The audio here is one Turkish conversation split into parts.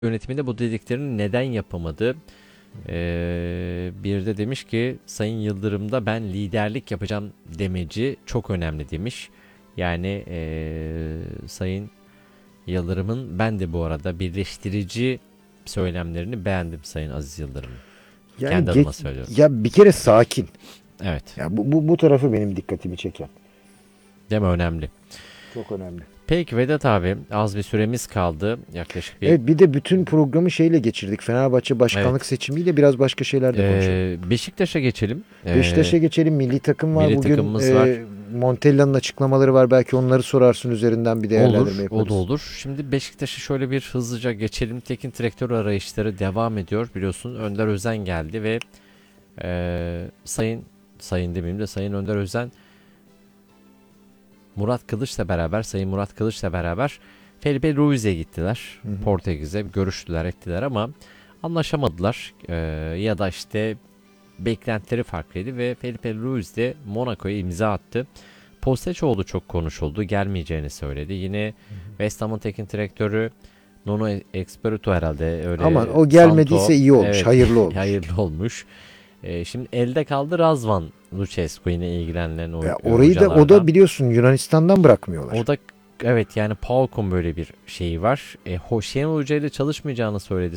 yönetiminde bu dediklerini neden yapamadı? Bir de demiş ki Sayın Yıldırım'da ben liderlik yapacağım demeci çok önemli demiş. Yani Sayın Yıldırım'ın ben de bu arada birleştirici söylemlerini beğendim Sayın Aziz Yıldırım'ın. Yani Kendi adıma söylüyorum. ya bir kere sakin. Evet. Ya bu tarafı benim dikkatimi çeken. Değil mi? Önemli. Çok önemli. Peki Vedat abi, az bir süremiz kaldı. Yaklaşık bir... Evet, bir de bütün programı şeyle geçirdik. Fenerbahçe başkanlık Evet. seçimiyle biraz başka şeyler de konuşalım. Beşiktaş'a geçelim. Beşiktaş'a geçelim. Milli takım var Milli bugün. takımımız var. Montella'nın açıklamaları var. Belki onları sorarsın, üzerinden bir değerlendirme Olur, yaparız. o da olur. Şimdi Beşiktaş'a şöyle bir hızlıca geçelim. Teknik direktör arayışları devam ediyor. Biliyorsun Önder Özen geldi ve Sayın demeyeyim de Sayın Önder Özen Sayın Murat Kılıç'la beraber Felipe Luiz'e gittiler. Hı hı. Portekiz'e görüştüler, ettiler ama anlaşamadılar. Ya da işte beklentileri farklıydı ve Felipe Luiz de Monaco'ya imza attı. Postecoğlu çok konuşuldu. Gelmeyeceğini söyledi. Yine West Ham'ın teknik direktörü Nuno Espirito herhalde öyle. Aman o gelmediyse Santo, iyi olmuş. evet, Hayırlı olmuş. hayırlı olmuş. Şimdi elde kaldı Razvan Lucescu yine ilgilenen Ya orayı da o da hocalardan. biliyorsun Yunanistan'dan bırakmıyorlar. O da evet yani PAOK'un böyle bir şeyi var. Şenol Hoca ile çalışmayacağını söyledi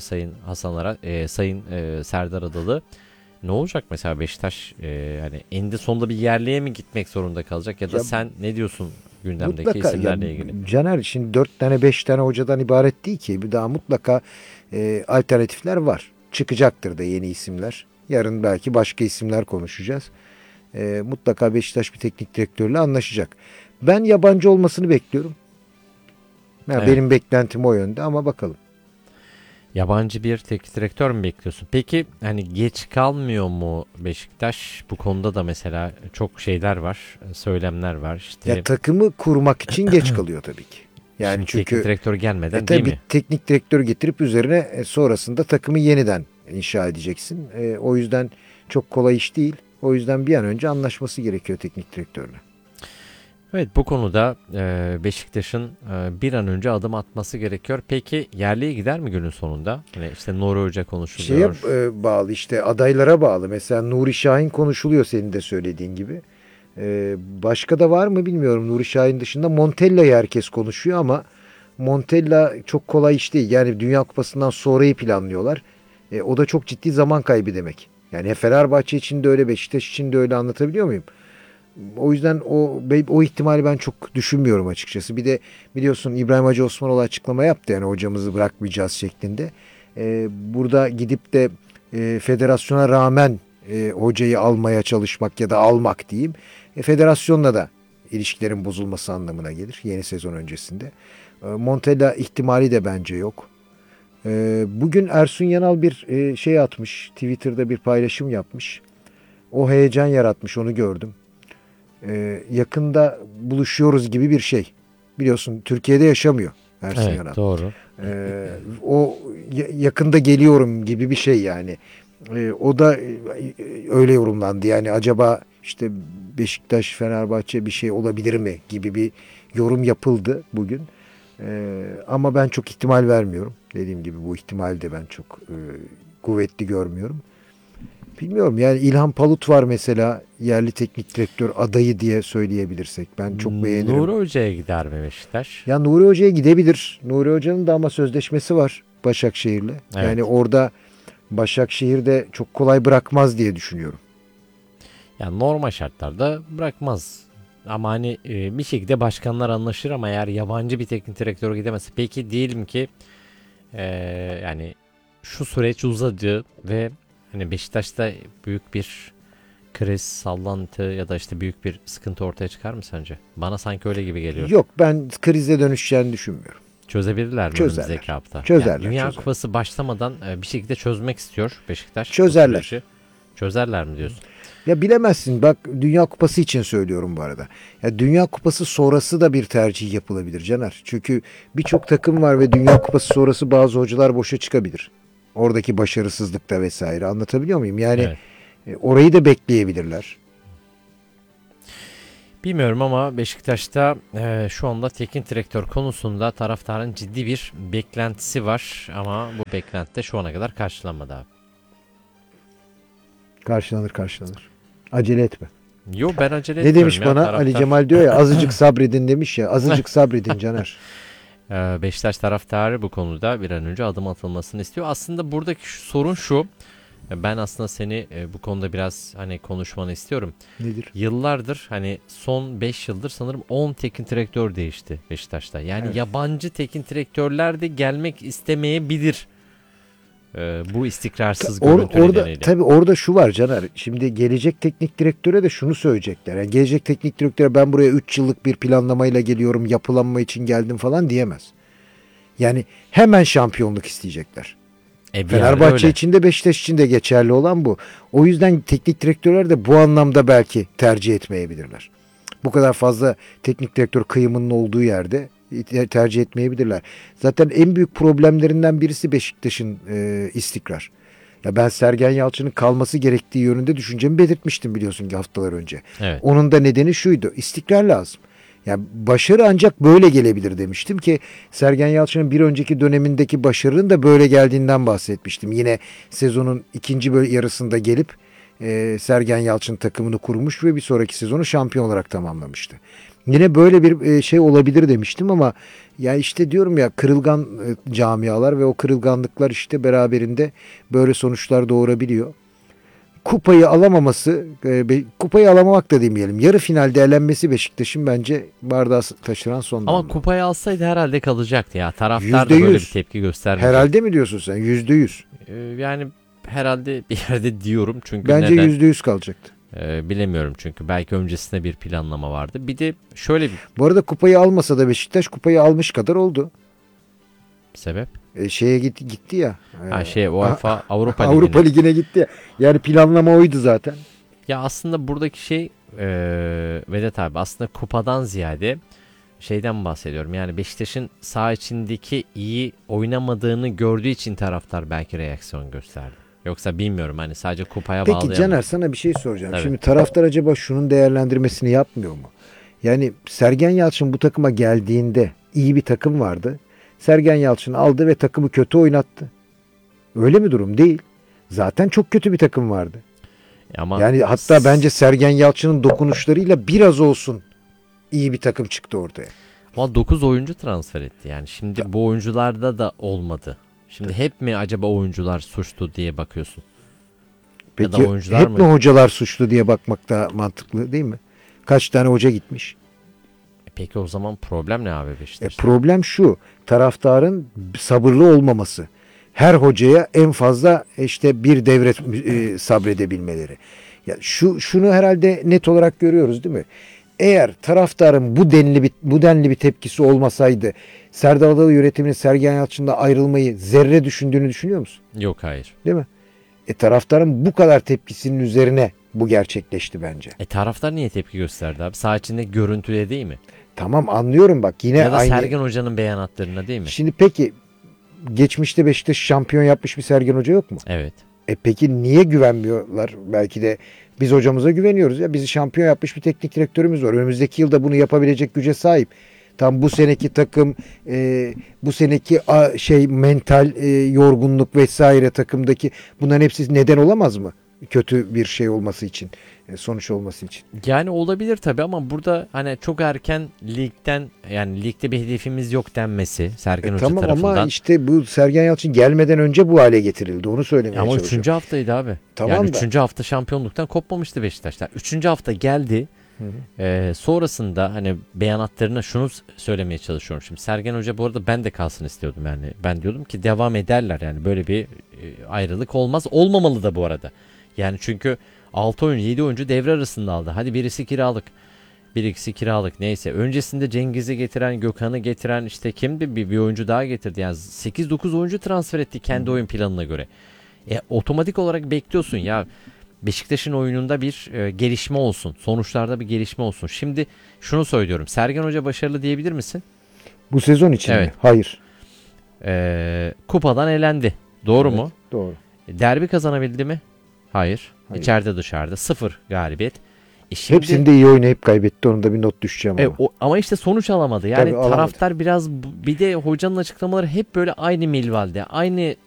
Sayın Serdar Adalı. Ne olacak mesela Beşiktaş hani eninde sonunda bir yerliye mi gitmek zorunda kalacak ya da Ya sen ne diyorsun gündemdeki mutlaka ya isimlerle ilgili? Caner, şimdi 4 tane 5 tane hocadan ibaret değil ki. Bir daha mutlaka alternatifler var. Çıkacaktır da yeni isimler. Yarın belki başka isimler konuşacağız. Mutlaka Beşiktaş bir teknik direktörle anlaşacak. Ben yabancı olmasını bekliyorum. Ya Evet. benim beklentim o yönde ama bakalım. Yabancı bir teknik direktör mü bekliyorsun? Peki hani geç kalmıyor mu Beşiktaş? Bu konuda da mesela çok şeyler var, söylemler var. Ya İşte takımı kurmak için geç kalıyor tabii ki. Yani şimdi teknik çünkü direktör gelmeden değil tabii mi? teknik direktör getirip üzerine sonrasında takımı yeniden inşa edeceksin. O yüzden çok kolay iş değil. O yüzden bir an önce anlaşması gerekiyor teknik direktörle. Evet, bu konuda Beşiktaş'ın bir an önce adım atması gerekiyor. Peki yerliye gider mi günün sonunda? Hani işte Nuri Hoca Şeye konuşuluyor. bağlı, işte adaylara bağlı. Mesela Nuri Şahin konuşuluyor senin de söylediğin gibi. Başka da var mı bilmiyorum. Nuri Şahin dışında Montella'yı herkes konuşuyor ama Montella çok kolay iş değil. Yani Dünya Kupası'ndan sonrayı planlıyorlar. O da çok ciddi zaman kaybı demek. Yani Fenerbahçe için de öyle, Beşiktaş için de öyle, anlatabiliyor muyum? O yüzden o ihtimali ben çok düşünmüyorum açıkçası. Bir de biliyorsun İbrahim Hacı Osmanoğlu açıklama yaptı, yani hocamızı bırakmayacağız şeklinde. Burada gidip de federasyona rağmen hocayı almaya çalışmak ya da almak diyeyim. Federasyonla da ilişkilerin bozulması anlamına gelir yeni sezon öncesinde. Montella ihtimali de bence yok. Bugün Ersun Yanal bir şey atmış. Twitter'da bir paylaşım yapmış. O heyecan yaratmış, onu gördüm. Yakında buluşuyoruz gibi bir şey. Biliyorsun Türkiye'de yaşamıyor Ersun Evet, Yanal. doğru. O yakında geliyorum gibi bir şey yani. O da öyle yorumlandı. Yani acaba işte Beşiktaş, Fenerbahçe bir şey olabilir mi gibi bir yorum yapıldı bugün. Ama ben çok ihtimal vermiyorum. Dediğim gibi bu ihtimali de ben çok kuvvetli görmüyorum. Bilmiyorum, yani İlhan Palut var mesela, yerli teknik direktör adayı diye söyleyebilirsek. Ben çok beğenirim. Nuri Hoca'ya gider mi Beşiktaş? Ya Nuri Hoca'ya gidebilir. Nuri Hoca'nın da ama sözleşmesi var Başakşehir'le. Evet. Yani orada Başakşehir'de çok kolay bırakmaz diye düşünüyorum. Yani normal şartlarda bırakmaz. Ama hani bir şekilde başkanlar anlaşır ama eğer yabancı bir teknik direktör gidemezse peki diyelim ki e, yani şu süreç uzadı ve hani Beşiktaş'ta büyük bir kriz, sallantı ya da işte büyük bir sıkıntı ortaya çıkar mı sence? Bana sanki öyle gibi geliyor. Yok, ben krize dönüşeceğini düşünmüyorum. Çözebilirler mi önümüzdeki Çözerler. hafta? Yani Çözerler, Dünya çözerler. Kupası başlamadan bir şekilde çözmek istiyor Beşiktaş bu Çözerler. süreci. Çözerler mi diyorsun? Ya bilemezsin, bak Dünya Kupası için söylüyorum bu arada. Ya Dünya Kupası sonrası da bir tercih yapılabilir Caner. Çünkü birçok takım var ve Dünya Kupası sonrası bazı hocalar boşa çıkabilir. Oradaki başarısızlıkta vesaire, anlatabiliyor muyum? Yani Evet. orayı da bekleyebilirler. Bilmiyorum ama Beşiktaş'ta şu anda teknik direktör konusunda taraftarın ciddi bir beklentisi var ama bu beklenti de şu ana kadar karşılanmadı abi. Karşılanır karşılanır. Acele etme. Yo, ben acele Ne etmiyorum demiş ya, bana? taraftar. Ali Cemal diyor ya, azıcık sabredin demiş ya. Azıcık sabredin Caner. Beşiktaş taraftarı bu konuda bir an önce adım atılmasını istiyor. Aslında buradaki sorun şu. Ben aslında seni bu konuda biraz hani konuşmanı istiyorum. Nedir? Yıllardır, hani son 5 yıldır sanırım 10 teknik direktör değişti Beşiktaş'ta. Yani Evet. yabancı teknik direktörler de gelmek istemeyebilir. Bu istikrarsız görüntü Orada nedeniyle. tabii orada şu var Caner. Şimdi gelecek teknik direktöre de şunu söyleyecekler. Yani gelecek teknik direktöre ben buraya 3 yıllık bir planlamayla geliyorum, yapılanma için geldim falan diyemez. Yani hemen şampiyonluk isteyecekler. Bir yerde Fenerbahçe öyle. için de Beşiktaş için de geçerli olan bu. O yüzden teknik direktörler de bu anlamda belki tercih etmeyebilirler. Bu kadar fazla teknik direktör kıyımının olduğu yerde tercih etmeyebilirler. Zaten en büyük problemlerinden birisi Beşiktaş'ın istikrar. Ya ben Sergen Yalçın'ın kalması gerektiği yönünde düşüncemi belirtmiştim biliyorsun ki haftalar önce. Evet. Onun da nedeni şuydu. İstikrar lazım. Yani başarı ancak böyle gelebilir demiştim ki Sergen Yalçın'ın bir önceki dönemindeki başarının da böyle geldiğinden bahsetmiştim. Yine sezonun ikinci yarısında gelip Sergen Yalçın takımını kurmuş ve bir sonraki sezonu şampiyon olarak tamamlamıştı. Yine böyle bir şey olabilir demiştim ama ya işte diyorum ya, kırılgan camialar ve o kırılganlıklar işte beraberinde böyle sonuçlar doğurabiliyor. Kupayı alamaması, kupayı alamamak da demeyelim. Yarı finalde elenmesi Beşiktaş'ın bence bardağı taşıran son Ama damla. kupayı alsaydı herhalde kalacaktı ya. Taraftar da böyle bir %100. tepki göstermeyecek. Herhalde mi diyorsun sen? %100. Yani herhalde bir yerde diyorum çünkü Bence neden? %100 kalacaktı. Bilemiyorum çünkü belki öncesinde bir planlama vardı. Bir de şöyle bir Bu arada kupayı almasa da Beşiktaş kupayı almış kadar oldu. sebep. Şeye gitti ya. UEFA Avrupa Avrupa Ligi'ne. Ligi'ne gitti ya. Yani planlama oydu zaten. Ya aslında buradaki şey Vedat abi, aslında kupadan ziyade şeyden bahsediyorum. Yani Beşiktaş'ın saha içindeki iyi oynamadığını gördüğü için taraftar belki reaksiyon gösterdi. Yoksa bilmiyorum, hani sadece kupaya Peki bağlayamam. Caner, sana bir şey soracağım. Tabii. Şimdi taraftar acaba şunun değerlendirmesini yapmıyor mu? Yani Sergen Yalçın bu takıma geldiğinde iyi bir takım vardı. Sergen Yalçın aldı ve takımı kötü oynattı. Öyle mi durum? Değil. Zaten çok kötü bir takım vardı. Ama Yani hatta bence Sergen Yalçın'ın dokunuşlarıyla biraz olsun iyi bir takım çıktı ortaya. ama 9 oyuncu transfer etti. Yani şimdi bu oyuncularda da olmadı. Şimdi hep mi acaba oyuncular suçlu diye bakıyorsun? Ya da Peki oyuncular hep mı? mi hocalar suçlu diye bakmak da mantıklı değil mi? Kaç tane hoca gitmiş? Peki o zaman problem ne abi Beşiktaş'ta? Problem şu: taraftarın sabırlı olmaması. Her hocaya en fazla işte bir devre sabredebilmeleri. Ya şunu herhalde net olarak görüyoruz değil mi? Eğer taraftarın bu denli bir tepkisi olmasaydı Serdar Adalı yönetiminin Sergen Yalçın'la ayrılmayı zerre düşündüğünü düşünüyor musun? Yok, hayır. Değil mi? Taraftarın bu kadar tepkisinin üzerine bu gerçekleşti bence. Taraftar niye tepki gösterdi abi? Saha içinde görüntüde değil mi? Tamam, anlıyorum bak, yine Ya da aynı. Sergen Hoca'nın beyanatlarına değil mi? Şimdi peki geçmişte Beşiktaş şampiyon yapmış bir Sergen Hoca yok mu? Evet. Peki niye güvenmiyorlar? Belki de biz hocamıza güveniyoruz ya. Bizi şampiyon yapmış bir teknik direktörümüz var. Önümüzdeki yılda bunu yapabilecek güce sahip. Tam bu seneki takım, bu seneki mental yorgunluk vesaire takımdaki, bunların hepsi neden olamaz mı? Kötü bir şey olması için, sonuç olması için. Yani olabilir tabii ama burada hani çok erken ligden, yani ligde bir hedefimiz yok denmesi Sergen Hoca Tamam tarafından. ama işte bu Sergen Yalçın gelmeden önce bu hale getirildi. Onu söylemeye Ama çalışıyorum. 3. haftaydı abi. Tamam yani da. 3. hafta şampiyonluktan kopmamıştı Beşiktaşlar. 3. hafta geldi. Sonrasında hani beyanatlarına şunu söylemeye çalışıyorum. Şimdi Sergen Hoca, bu arada ben de kalsın istiyordum yani. Ben diyordum ki devam ederler yani, böyle bir ayrılık olmaz. Olmamalı da bu arada. Yani çünkü 6 oyuncu 7 oyuncu devre arasında aldı. Hadi birisi kiralık. Bir ikisi kiralık neyse. Öncesinde Cengiz'i getiren, Gökhan'ı getiren, işte kimdi, bir oyuncu daha getirdi. Yani 8-9 oyuncu transfer etti kendi oyun planına göre. Otomatik olarak bekliyorsun ya, Beşiktaş'ın oyununda bir gelişme olsun. Sonuçlarda bir gelişme olsun. Şimdi şunu söylüyorum. Sergen Hoca başarılı diyebilir misin? Bu sezon için mi? Evet. Hayır. Kupadan elendi. Doğru mu? Doğru. Derbi kazanabildi mi? Hayır. Hayır. İçeride dışarıda 0 galibiyet. Şimdi, Hepsinde iyi oynayıp kaybetti. Onun da bir not düşeceğim ama. ama işte sonuç alamadı. Yani Tabii alamadı. taraftar biraz bir de hocanın açıklamaları hep böyle aynı minvalde. Aynı